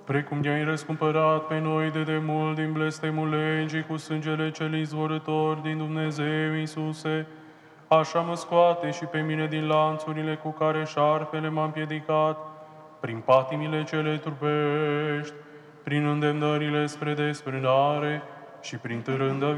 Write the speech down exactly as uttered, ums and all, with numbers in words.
Precum ne-ai răscumpărat pe noi de demult din blestemul legii cu sângele cel izvorător din Dumnezeu, Iisuse, așa mă scoate și pe mine din lanțurile cu care șarpele m-a împiedicat, prin patimile cele trupești, prin îndemnările spre desfrânare și prin târândă